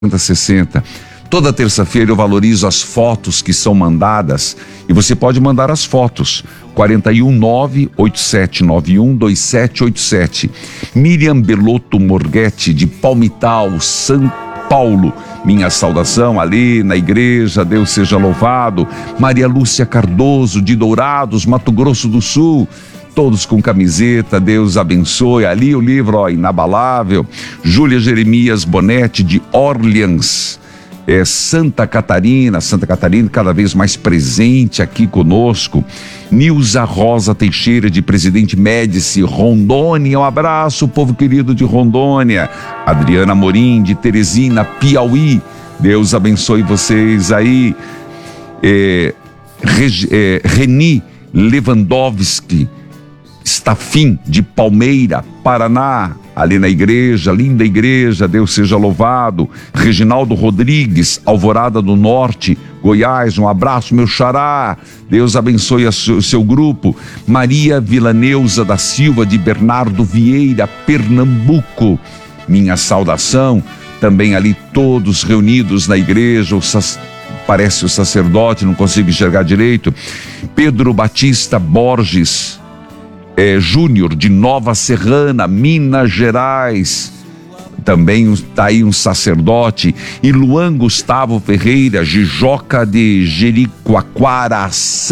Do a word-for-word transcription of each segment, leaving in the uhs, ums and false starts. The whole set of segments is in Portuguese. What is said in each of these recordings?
sessenta. Toda terça-feira eu valorizo as fotos que são mandadas e você pode mandar as fotos. quatro um nove, oito sete nove um, dois sete oito sete. Miriam Belotto Morghetti, de Palmital, São Paulo. Minha saudação ali na igreja, Deus seja louvado. Maria Lúcia Cardoso, de Dourados, Mato Grosso do Sul. Todos com camiseta, Deus abençoe. Ali o livro, ó, inabalável. Júlia Jeremias Bonetti, de Orleans, é, Santa Catarina. Santa Catarina cada vez mais presente aqui conosco. Nilza Rosa Teixeira, de Presidente Médici, Rondônia. Um abraço, povo querido de Rondônia. Adriana Morim, de Teresina, Piauí. Deus abençoe vocês aí. É, Reg, é, Reni Lewandowski Stafim, de Palmeira, Paraná, ali na igreja, linda igreja, Deus seja louvado. Reginaldo Rodrigues, Alvorada do Norte, Goiás, um abraço, meu xará, Deus abençoe o seu, seu grupo. Maria Vilaneuza da Silva, de Bernardo Vieira, Pernambuco, minha saudação. Também ali todos reunidos na igreja, o sac... parece o sacerdote, não consigo enxergar direito. Pedro Batista Borges É, Júnior, de Nova Serrana, Minas Gerais, também está aí um sacerdote. E Luan Gustavo Ferreira, Jijoca de Jericoacoara,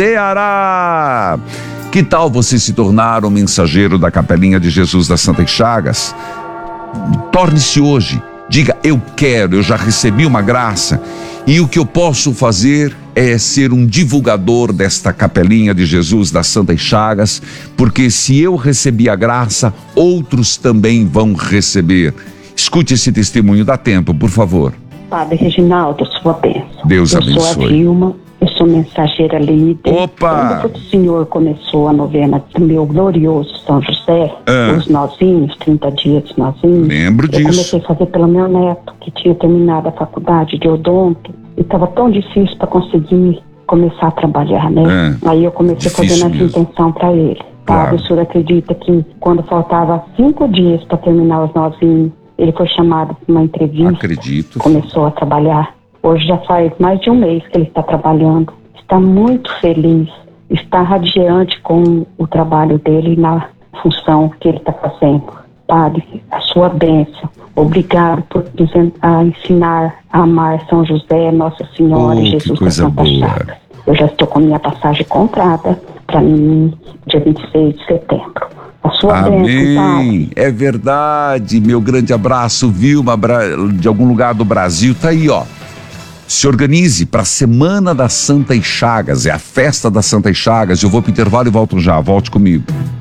Ceará. Que tal você se tornar um mensageiro da Capelinha de Jesus das Santas Chagas? Torne-se hoje, diga: eu quero, eu já recebi uma graça e o que eu posso fazer é ser um divulgador desta Capelinha de Jesus das Santas Chagas, porque se eu recebi a graça, outros também vão receber. Escute esse testemunho, dá tempo, por favor. Padre Reginaldo, sua bênção. Deus eu abençoe. Eu sou a Dilma, eu sou mensageira líder. Opa! Quando o senhor começou a novena do meu glorioso São José, ah. os nozinhos, trinta dias nozinhos. Lembro eu disso. Eu comecei a fazer pelo meu neto, que tinha terminado a faculdade de odonto. E estava tão difícil para conseguir começar a trabalhar, né? É, Aí eu comecei fazendo essa intenção para ele. Claro. O senhor acredita que quando faltava cinco dias para terminar os novinhos, ele foi chamado para uma entrevista. Acredito. Começou a trabalhar. Hoje já faz mais de um mês que ele está trabalhando. Está muito feliz. Está radiante com o trabalho dele na função que ele está fazendo. Padre, a sua bênção. Obrigado por nos a ensinar a amar São José, Nossa Senhora oh, e Jesus que coisa da Santa boa. Chagas. Eu já estou com minha passagem comprada para mim dia vinte e seis de setembro. A sua Amém. bênção, Padre. É verdade. Meu grande abraço, Vilma, de algum lugar do Brasil. Tá aí, ó. Se organize para a Semana das Santas Chagas. É a festa das Santas Chagas. Eu vou para o intervalo e volto já. Volte comigo.